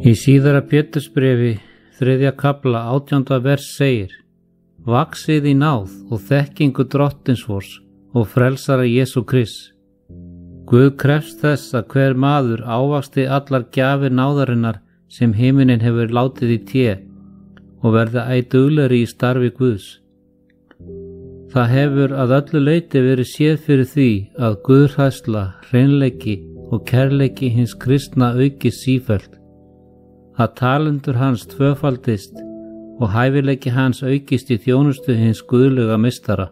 Í síðara Pétursbréfi 3. kafla 18. vers segir: Vaxið í náð og þekkingu Drottins vors og frelsara Jesú Krists. Guð krefst þess að hver maður ávaxti allar gjafir náðarinnar sem himinin hefur látið í té og verði æ duglegri í starfi Guðs. Það hefur að öllu leyti verið séð fyrir því að guðhræðsla, hreinleiki og kærleiki hins kristna aukist sífellt, að talentur hans tvöfaldist og hæfileiki hans aukist í þjónustu hins guðlega meistara.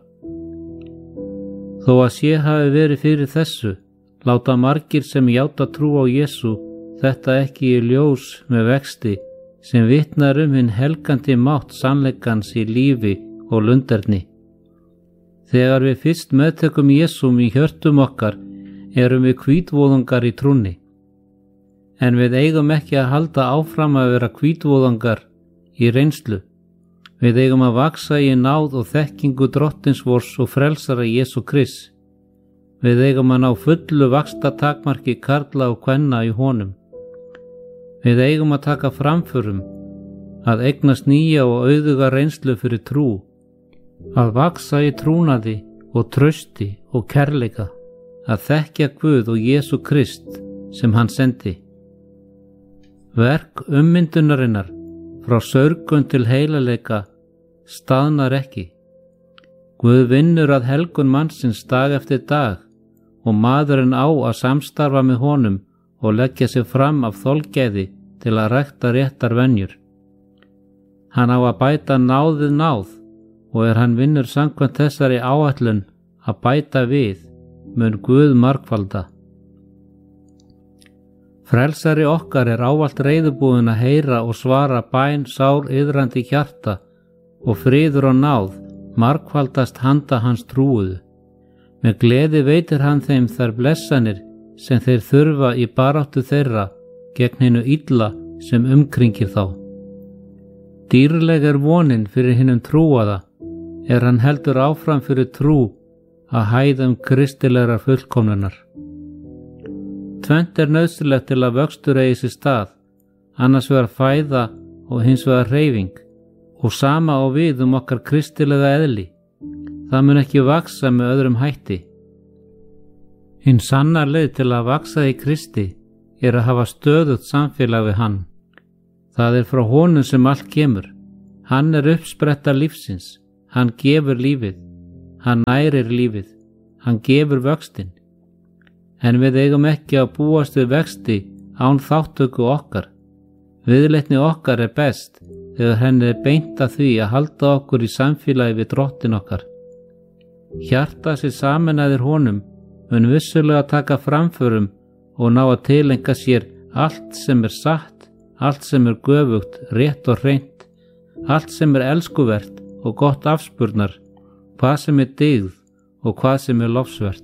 Þó að sé hafi verið fyrir þessu, láta margir sem játa trú á Jesú þetta ekki í ljós með vexti sem vitnar hinn helgandi mátt sannleikans í lífi og lunderni. Þegar við fyrst meðtökum Jesúm í hjörtum okkar erum við hvítvoðungar í trúnni. En við eigum ekki að halda áfram að vera hvítvoðungar í reynslu. Við eigum að vaxa í náð og þekkingu Drottins vors og frelsara Jesú Krists. Við eigum að ná fullu vaxtartakmarki karla og kvenna í honum. Við eigum að taka framförum, að eignast nýja og auðuga reynslu fyrir trú, að vaxa í trúnaði og trausti og kærleika, að þekkja Guð og Jesú Krist sem hann sendi. Verk ummyndunarinnar frá saurgun til heilaleika staðnar ekki. Guð vinnur að helgun mannsins dag eftir dag og maðurinn á að samstarfa með honum og leggja sig fram af þolgæði til að rækta réttar venjur. Hann á að bæta náðið náð og hann vinnur samkvæmt þessari áætlun að bæta við, mun Guð margfalda. Frelsari okkar ávallt reiðubúinn að heyra og svara bæn sár iðrandi hjarta og friður og náð margfaldast handa hans trúuðu. Með gleði veitir hann þeim þær blessanir sem þeir þurfa í baráttu þeirra gegn hinu illa sem umkringir þá. Dýrleg vonin fyrir hinum trúaða hann heldur áfram fyrir trú að hæðum kristilegra fullkomnunar. Tvennt nauðsynlegt til að vöxtur eigi sér stað, annars vegar fæða og hins vegar hreyfing, og sama á við okkar kristilega eðli. Það mun ekki vaxa með öðrum hætti. Hinn sanna leið til að vaxa í Kristi að hafa stöðugt samfélag við hann. Það frá honum sem allt kemur. Hann uppspretta lífsins, hann gefur lífið, hann nærir lífið, hann gefur vöxtinn. En við eigum ekki að búast við vexti án þáttöku okkar. Viðleitni okkar best þegar henni beint að því að halda okkur í samfélagi við Drottin okkar. Hjarta sér sameinaðir honum mun vissulega taka framförum og ná að tileinka sér allt sem satt, allt sem göfugt, rétt og hreint, allt sem elskuvert og gott afspurnar, hvað sem dygð og hvað sem lofsvert.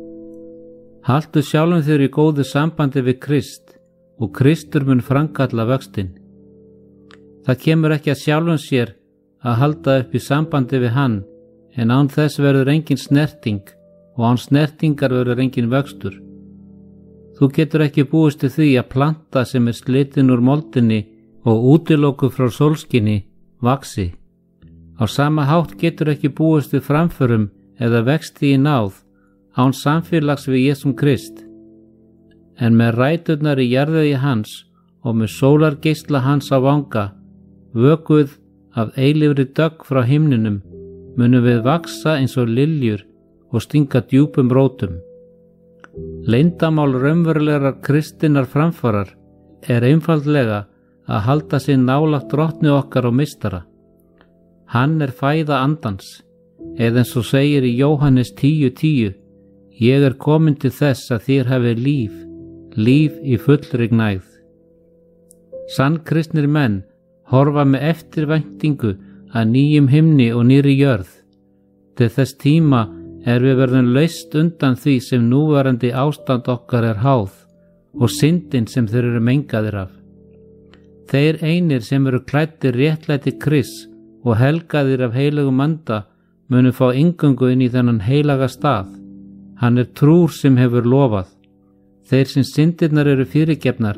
Haltu sjálfum þér í góðu sambandi við Krist og Kristur mun framkalla vöxtinn. Það kemur ekki að sjálfum sér að halda upp í sambandi við hann, en án þess verður engin snerting og án snertingar verður engin vöxtur. Þú getur ekki búist við því að planta sem slitin úr moldinni og útilokuð frá sólskinni vaxi. Á sama hátt getur ekki búist við framförum eða vexti í náð án samfélags við Jesúm Krist. En með ræturnar í jarðvegi hans og með sólargeisla hans á vanga, vökuð af eilífri dögg frá himninum, munum við vaxa eins og liljur og stinga djúpum rótum. Leyndamál raunverulegar kristinnar framfarar einfaldlega að halda sig nálægt Drottni okkar og meistara. Hann fæða andans, eða eins og segir í Jóhannes 10:10, ég komin til þess að þér hafi líf, líf í fullri gnægð. Sannkristnir menn horfa með eftirvæntingu að nýjum himni og nýrri jörð. Til þess tíma við verðum laust undan því sem núverandi ástand okkar háð og syndin sem þeir mengaðir af. Þeir einir sem klæddir réttlæti Krists og helgaðir af heilugum anda munu fá inngöngu inn í þennan heilaga stað. Hann trúr sem hefur lofað. Þeir sem syndirnar fyrirgefnar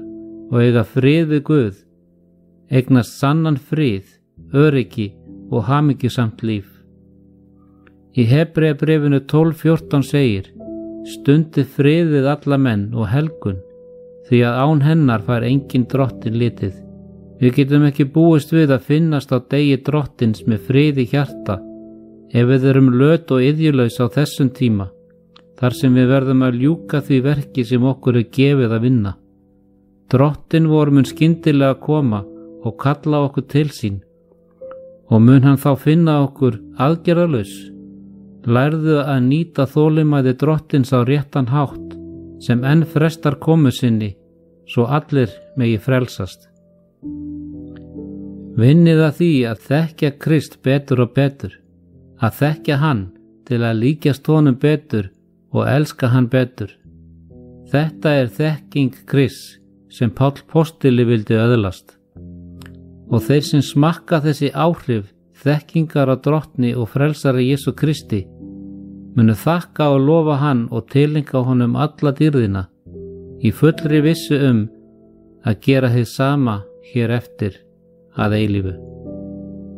og eiga frið við Guð, eignast sannan frið, öryggi og hamingjusamt líf. Í Hebreabréfinu 12:14 segir: Stundið frið við alla menn og helgun, því að án hennar fær enginn drottinn litið. Við getum ekki búist við að finnast á degi drottins með frið í hjarta ef við erum löt og iðjulaus á þessum tíma, þar sem við verðum að ljúka því verki sem okkur er gefið að vinna. Drottinn vor mun skyndilega koma og kalla okkur til sín, og mun hann þá finna okkur aðgerðalaus. Lærðu að nýta þolinmæði drottins á réttan hátt, sem enn frestar komu sinni, svo allir megi frelsast. Vinnið að því að þekkja Krist betur og betur, að þekkja hann til að líkjast honum betur og elska hann betur. Þetta er þekking Krists sem Páll postuli vildi öðlast. Og þeir sem smakka þessi áhrif þekkingar á drottni og frelsari Jesú Kristi munu þakka og lofa hann og tilenga honum alla dýrðina, í fullri vissu að gera hið sama hér eftir að eilífu.